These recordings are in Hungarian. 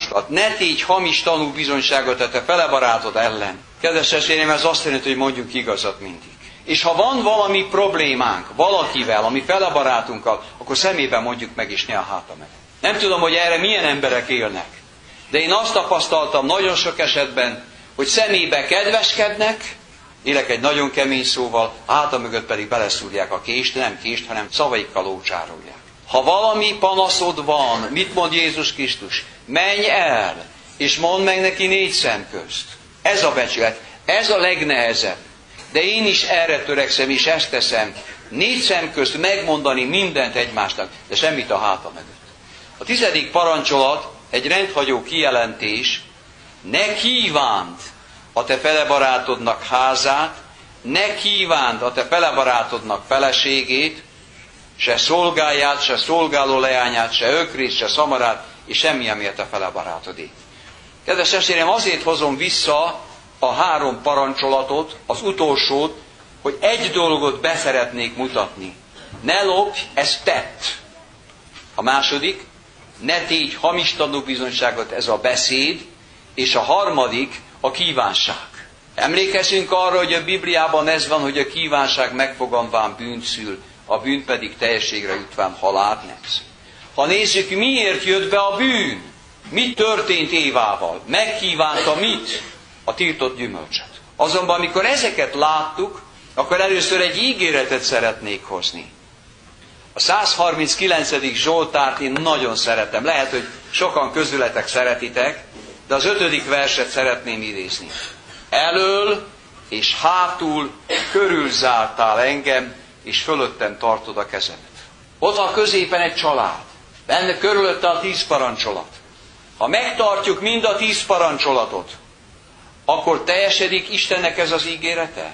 parancsolat. Ne tégy hamis tanúbizonyságot a te fele barátod ellen. Kedves testvérem, ez azt jelenti, hogy mondjuk igazat mindig. És ha van valami problémánk valakivel, ami fele barátunkkal, akkor szemében mondjuk meg, és ne a háta meg. Nem tudom, hogy erre milyen emberek élnek. De én azt tapasztaltam nagyon sok esetben, hogy szemébe kedveskednek, élek egy nagyon kemény szóval, háta mögött pedig beleszúrják a kést, nem kést, hanem szavaikkal ócsárolják. Ha valami panaszod van, mit mond Jézus Krisztus? Menj el, és mondd meg neki 4 szem közt. Ez a becsület, ez a legnehezebb. De én is erre törekszem, és ezt teszem. 4 szem közt megmondani mindent egymásnak, de semmit a háta mögött. A 10. parancsolat egy rendhagyó kijelentés: ne kívánd a te felebarátodnak házát, ne kívánd a te felebarátodnak feleségét, se szolgáját, se szolgáló leányát, se ökrét, se szamarát, és semmi, ami a te felebarátodé. Kedves testvérem, azért hozom vissza a 3 parancsolatot, az utolsót, hogy egy dolgot beszeretnék mutatni. Ne lopj, ez tett. A második, ne tégy hamis tanúbizonyságot, ez a beszéd, és a harmadik, a kívánság. Emlékezünk arra, hogy a Bibliában ez van, hogy a kívánság megfoganván bűnt szül, a bűn pedig teljességre jutván halált nevez. Ha nézzük, miért jött be a bűn? Mi történt Évával? Megkívánta mit? A tiltott gyümölcsöt. Azonban, amikor ezeket láttuk, akkor először egy ígéretet szeretnék hozni. A 139. Zsoltárt én nagyon szeretem. Lehet, hogy sokan közületek szeretitek, de az 5. verset szeretném idézni. Elől és hátul körülzártál engem, és fölöttem tartod a kezemet. Ott van középen egy család. Benne körülötte a 10 parancsolat. Ha megtartjuk mind a 10 parancsolatot, akkor teljesedik Istennek ez az ígérete?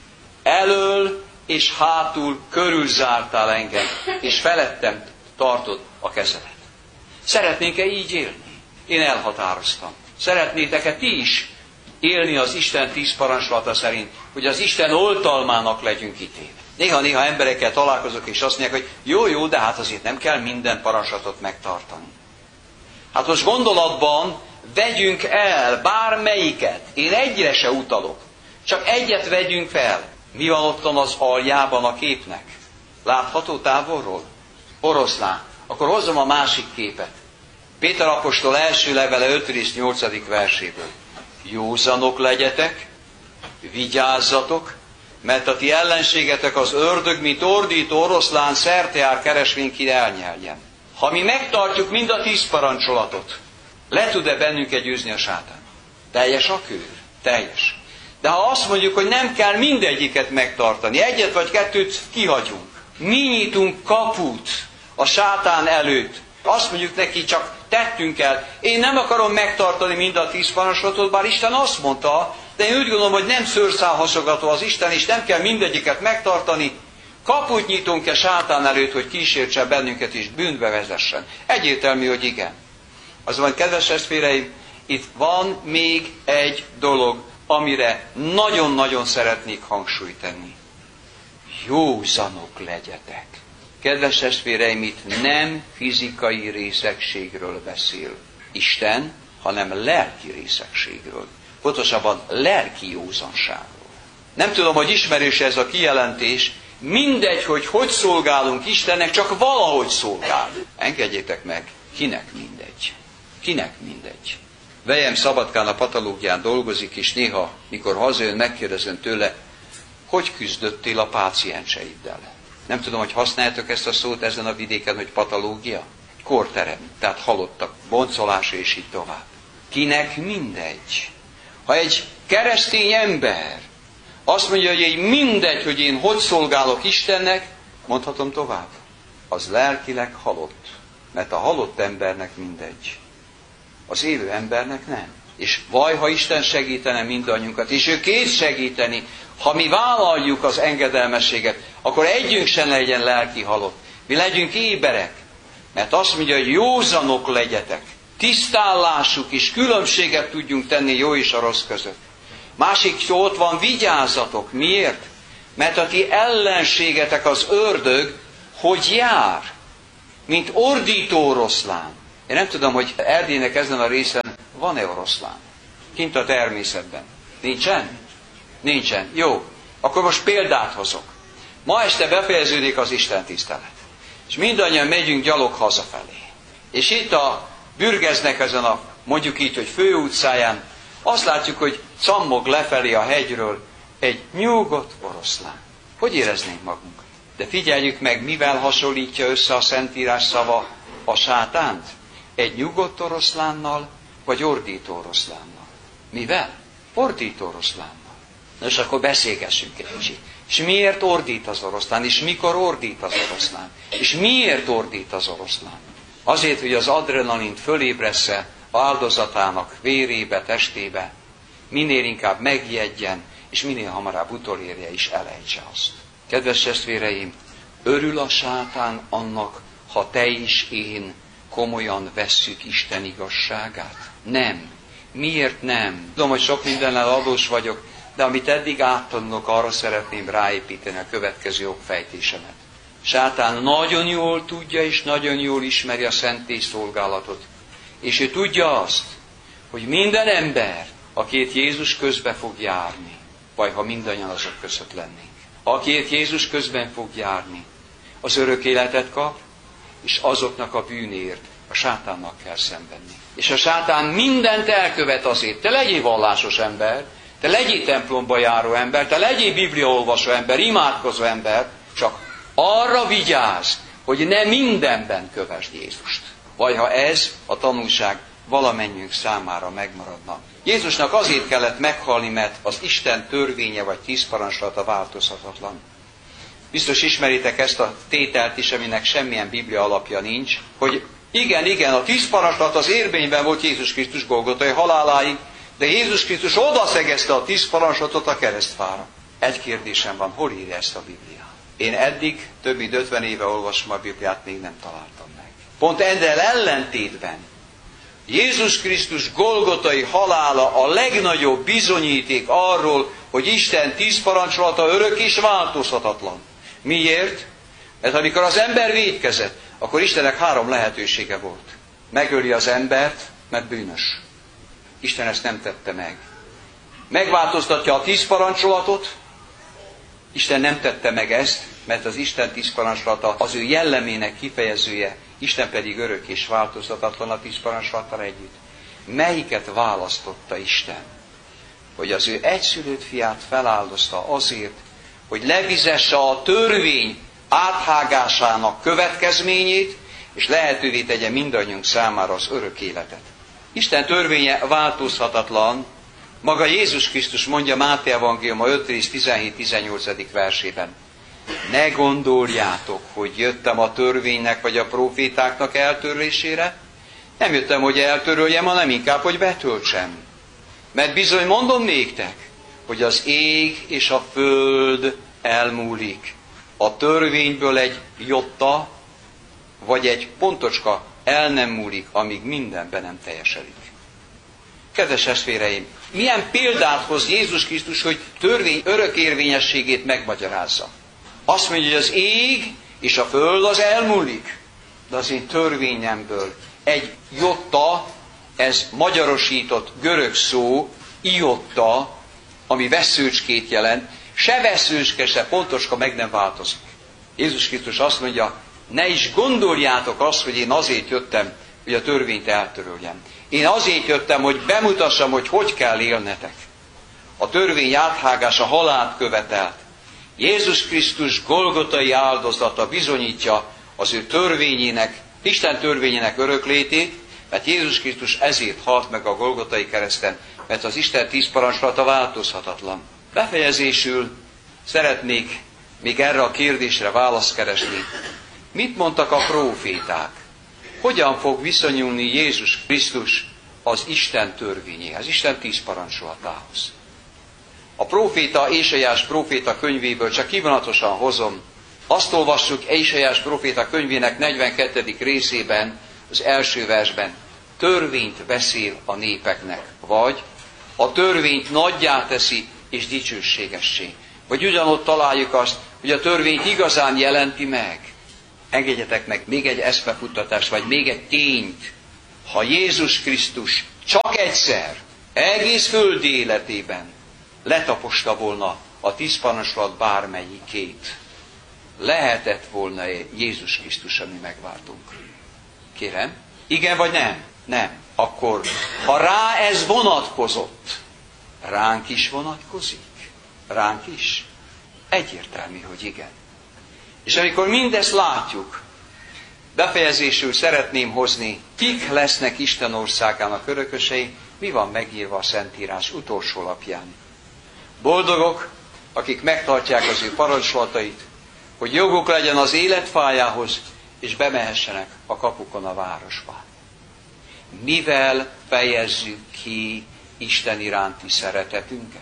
Elől és hátul körülzártál engem, és felettem tartod a kezemet. Szeretnénk-e így élni? Én elhatároztam. Szeretnétek-e ti is élni az Isten 10 parancsolata szerint, hogy az Isten oltalmának legyünk ítéve? Néha-néha emberekkel találkozok, és azt mondják, hogy jó, de hát azért nem kell minden parancsolatot megtartani. Hát most gondolatban vegyünk el bármelyiket. Én egyre se utalok. Csak egyet vegyünk fel. Mi van ottan az aljában a képnek? Látható távolról? Oroszlán. Akkor hozzam a másik képet. Péter apostol első levele 5. és 8. verséből. Józanok legyetek, vigyázzatok, mert a ti ellenségetek az ördög, mint ordító oroszlán szerte jár keresvén, ki elnyeljen. Ha mi megtartjuk mind a 10 parancsolatot, le tud-e bennünket győzni a sátán? Teljes a kőr? Teljes. De ha azt mondjuk, hogy nem kell mindegyiket megtartani, egyet vagy kettőt kihagyunk, mi nyitunk kaput a sátán előtt, azt mondjuk neki, csak tettünk el. Én nem akarom megtartani mind a 10 parancsolatot, bár Isten azt mondta, de én úgy gondolom, hogy nem szőrszálhasogató az Isten, és nem kell mindegyiket megtartani. Kaput nyitunk-e sátán előtt, hogy kísértse bennünket és bűnbe vezessen? Egyértelmű, hogy igen. Azonban, kedves testvéreim, itt van még egy dolog, amire nagyon-nagyon szeretnék hangsúlyt tenni. Józanok legyetek. Kedves testvéreim, itt nem fizikai részegségről beszél Isten, hanem lelki részegségről. Pontosabban lelki józanságról. Nem tudom, hogy ismerős ez a kijelentés, mindegy, hogy szolgálunk Istennek, csak valahogy szolgál. Engedjétek meg, kinek mindegy. Kinek mindegy. Vejem Szabadkán a patológián dolgozik, és néha, mikor hazajön, megkérdezem tőle, hogy küzdöttél a pácienseiddel. Nem tudom, hogy használjátok ezt a szót ezen a vidéken, hogy patológia? Kórterem, tehát halottak, boncolás és így tovább. Kinek mindegy. Ha egy keresztény ember azt mondja, hogy mindegy, hogy én hogy szolgálok Istennek, mondhatom tovább, az lelkileg halott. Mert a halott embernek mindegy. Az élő embernek nem. És vaj, ha Isten segítene mindannyiunkat, és ő kész segíteni, ha mi vállaljuk az engedelmességet, akkor együnk sem legyen lelki halott. Mi legyünk éberek. Mert azt mondja, hogy józanok legyetek. Tisztállásuk és különbséget tudjunk tenni jó és a rossz között. Másik szó ott van, vigyázzatok. Miért? Mert a ti ellenségetek az ördög, hogy jár, mint ordító oroszlán. Én nem tudom, hogy Erdélynek ezen a részen Van-e oroszlán? Kint a természetben. Nincsen? Nincsen. Jó. Akkor most példát hozok. Ma este befejeződik az Isten tisztelet. És mindannyian megyünk gyalog hazafelé. És itt bürgeznek ezen a, mondjuk így, hogy főutcáján, azt látjuk, hogy cammog lefelé a hegyről egy nyugodt oroszlán. Hogy éreznénk magunkat? De figyeljük meg, mivel hasonlítja össze a Szentírás szava a sátánt? Egy nyugodt oroszlánnal, vagy ordító oroszlánnal? Mivel? Ordító oroszlánnal. És akkor beszélgessünk egy kicsit. És miért ordít az oroszlán? És mikor ordít az oroszlán? És miért ordít az oroszlán? Azért, hogy az adrenalint fölébressze áldozatának vérébe, testébe, minél inkább megijedjen, és minél hamarabb utolérje és elejtse azt. Kedves testvéreim, örül a sátán annak, ha te is én komolyan vesszük Isten igazságát? Nem. Miért nem? Tudom, hogy sok mindennel adós vagyok, de amit eddig áttanulok, arra szeretném ráépíteni a következő okfejtésemet. Sátán nagyon jól tudja és nagyon jól ismeri a szentély szolgálatot. És ő tudja azt, hogy minden ember, akit Jézus közbe fog járni, vagy ha mindannyian azok között lennénk, akit Jézus közben fog járni, az örök életet kap, és azoknak a bűnért a sátánnak kell szenvedni. És a sátán mindent elkövet azért. Te legyél vallásos ember, te legyél templomba járó ember, te legyél bibliaolvasó ember, imádkozó ember, csak arra vigyázz, hogy ne mindenben kövesd Jézust. Vagy ha ez a tanulság valamennyünk számára megmaradna. Jézusnak azért kellett meghalni, mert az Isten törvénye vagy 10 parancsolata változhatatlan. Biztos ismeritek ezt a tételt is, aminek semmilyen biblia alapja nincs, hogy igen, a 10 parancsolat az érvényben volt Jézus Krisztus Golgotai haláláig, de Jézus Krisztus odaszegezte a 10 parancsolatot a keresztfára. Egy kérdésem van, hol írja ezt a Biblia? Én eddig több mint 50 éve olvasom a Bibliát, még nem találtam meg. Pont ezzel ellentétben Jézus Krisztus Golgotai halála a legnagyobb bizonyíték arról, hogy Isten 10 parancsolata örök és változhatatlan. Miért? Mert amikor az ember vétkezett, akkor Istennek 3 lehetősége volt. Megöli az embert, mert bűnös. Isten ezt nem tette meg. Megváltoztatja a 10 parancsolatot, Isten nem tette meg ezt, mert az Isten 10 parancsolata az ő jellemének kifejezője, Isten pedig örök és változhatatlan a 10 parancsolattal együtt. Melyiket választotta Isten? Hogy az ő egyszülött fiát feláldozta azért, hogy levizesse a törvény áthágásának következményét, és lehetővé tegye mindannyiunk számára az örök életet. Isten törvénye változhatatlan, maga Jézus Krisztus mondja Máté evangéliuma 5 rész 17-18. versében. Ne gondoljátok, hogy jöttem a törvénynek vagy a profétáknak eltörlésére. Nem jöttem, hogy eltöröljem, hanem inkább, hogy betöltsem. Mert bizony mondom néktek, hogy az ég és a föld elmúlik. A törvényből egy jotta, vagy egy pontocska el nem múlik, amíg mindenben nem teljesedik. Kedves testvéreim, milyen példát hoz Jézus Krisztus, hogy törvény örökérvényességét megmagyarázza? Azt mondja, hogy az ég és a föld az elmúlik, de az én törvényemből egy jotta, ez magyarosított görög szó, iotta, ami vesszőcskét jelent, se vesszőcske, se pontocska meg nem változik. Jézus Krisztus azt mondja, ne is gondoljátok azt, hogy én azért jöttem, hogy a törvényt eltöröljem. Én azért jöttem, hogy bemutassam, hogy kell élnetek. A törvény áthágása halált követelt. Jézus Krisztus golgotai áldozata bizonyítja az ő törvényének, Isten törvényének öröklétét, mert Jézus Krisztus ezért halt meg a Golgotai kereszten, mert az Isten 10 parancsolata változhatatlan. Befejezésül szeretnék még erre a kérdésre választ keresni. Mit mondtak a próféták? Hogyan fog viszonyulni Jézus Krisztus az Isten törvényéhez, Isten 10 parancsolatához? A próféta, Ézsaiás próféta könyvéből csak kivonatosan hozom. Azt olvassuk Ézsaiás próféta könyvének 42. részében, az első versben. Törvényt beszél a népeknek, vagy a törvényt nagyjá teszi és dicsőségessé. Vagy ugyanott találjuk azt, hogy a törvényt igazán jelenti meg. Engedjetek meg még egy eszmefuttatást, vagy még egy tényt. Ha Jézus Krisztus csak egyszer, egész földi életében letaposta volna a 10 parancsolat bármelyikét, lehetett volna Jézus Krisztus a mi megváltunk? Kérem, igen vagy nem? Nem. Akkor, ha rá ez vonatkozott, ránk is vonatkozik? Ránk is? Egyértelmű, hogy igen. És amikor mindezt látjuk, befejezésül szeretném hozni, kik lesznek Isten országának örökösei, mi van megírva a Szentírás utolsó lapján. Boldogok, akik megtartják az ő parancsolatait, hogy joguk legyen az életfájához, és bemehessenek a kapukon a városba. Mivel fejezzük ki Isten iránti szeretetünket?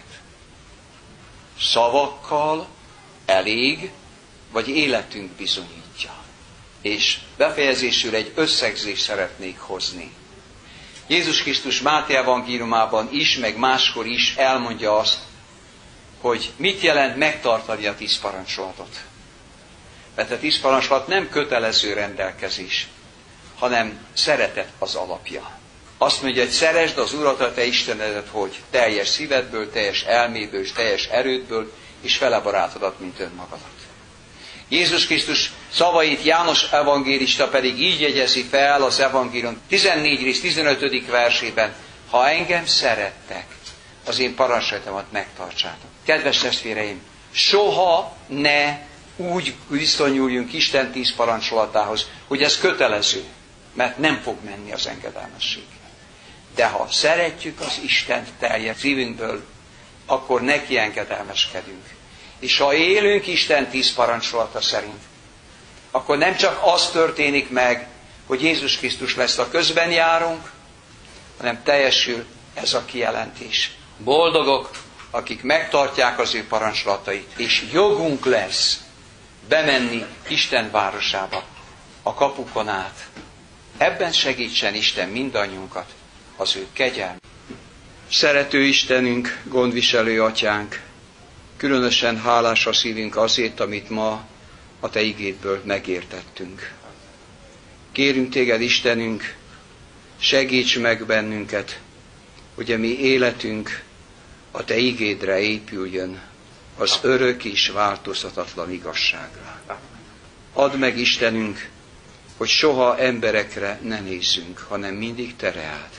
Szavakkal elég, vagy életünk bizonyítja? És befejezésül egy összegzést szeretnék hozni. Jézus Krisztus Máté evangéliumában is, meg máskor is elmondja azt, hogy mit jelent megtartani a 10 parancsolatot. Mert a 10 parancsolat nem kötelező rendelkezés, hanem szeretet az alapja. Azt mondja, hogy szeresd az Urat, a te Istenedet, hogy teljes szívedből, teljes elméből, és teljes erődből, és fele barátodat, mint önmagadat. Jézus Krisztus szavait János evangélista pedig így jegyezi fel az evangélium 14 rész 15. versében: ha engem szerettek, az én parancsolatomat megtartsátok. Kedves testvéreim, soha ne úgy viszonyuljunk Isten 10 parancsolatához, hogy ez kötelező, mert nem fog menni az engedelmesség. De ha szeretjük az Istent teljes szívünkből, akkor neki engedelmeskedünk. És ha élünk Isten 10 parancsolata szerint, akkor nem csak az történik meg, hogy Jézus Krisztus lesz a közben járunk, hanem teljesül ez a kijelentés. Boldogok, akik megtartják az ő parancsolatait, és jogunk lesz bemenni Isten városába, a kapukon át. Ebben segítsen Isten mindannyiunkat, az ő kegyelme. Szerető Istenünk, gondviselő Atyánk, különösen hálás a szívünk azért, amit ma a Te igédből megértettünk. Kérünk Téged, Istenünk, segíts meg bennünket, hogy a mi életünk a Te igédre épüljön, az örök és változhatatlan igazságra. Add meg, Istenünk, hogy soha emberekre ne nézzünk, hanem mindig Te reád.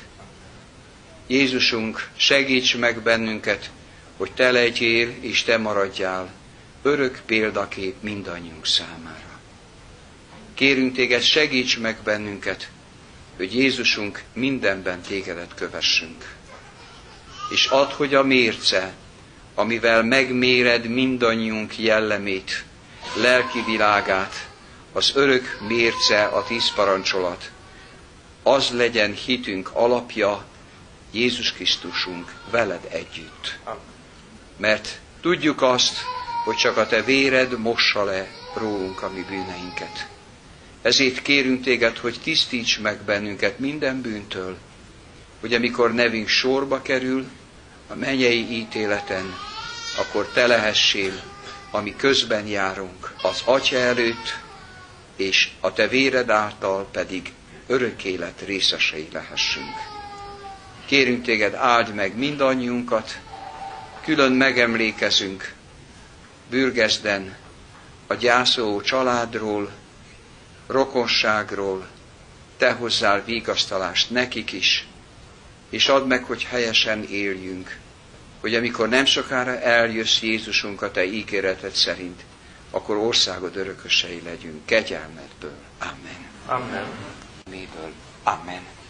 Jézusunk, segíts meg bennünket, hogy Te legyél és Te maradjál örök példakép mindannyiunk számára. Kérünk Téged, segíts meg bennünket, hogy Jézusunk mindenben Tégedet kövessünk. És add, hogy a mérce, amivel megméred mindannyiunk jellemét, lelki világát, az örök mérce, a 10 parancsolat, az legyen hitünk alapja, Jézus Krisztusunk veled együtt. Mert tudjuk azt, hogy csak a Te véred mossa le rólunk a mi bűneinket. Ezért kérünk Téged, hogy tisztíts meg bennünket minden bűntől, hogy amikor nevünk sorba kerül a mennyei ítéleten, akkor Te lehessél, ami közben járunk az Atya előtt, és a Te véred által pedig örök élet részesei lehessünk. Kérünk Téged, áld meg mindannyiunkat, külön megemlékezünk Bürgeszden a gyászoló családról, rokonságról, Te hozzál vigasztalást nekik is, és add meg, hogy helyesen éljünk, hogy amikor nem sokára eljössz, Jézusunk, a Te ígéreted szerint, akkor országod örökösei legyünk kegyelmedből. Amen. Amen. Méből. Amen.